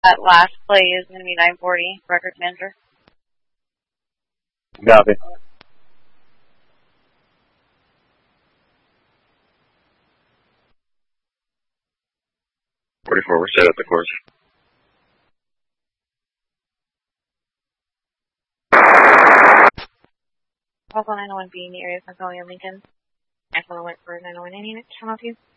That last play is going to be 940, record manager. Copy. 44, we're set at the course. Also 901 B in the area of Magnolia, Lincoln. Excellent went for 901 any turn off you.